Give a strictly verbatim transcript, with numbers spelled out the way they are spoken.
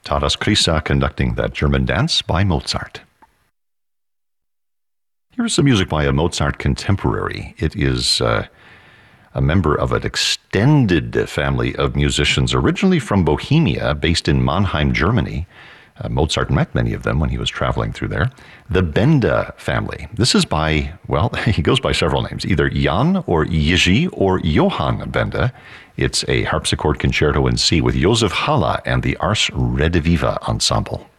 Taras Krisa conducting that German dance by Mozart. Here's some music by a Mozart contemporary. It is uh, a member of an extended family of musicians, originally from Bohemia, based in Mannheim, Germany. Uh, Mozart met many of them when he was traveling through there. The Benda family. This is by, well, he goes by several names, either Jan or Jiří or Johann Benda. It's a harpsichord concerto in C with Josef Haller and the Ars Rediviva Ensemble.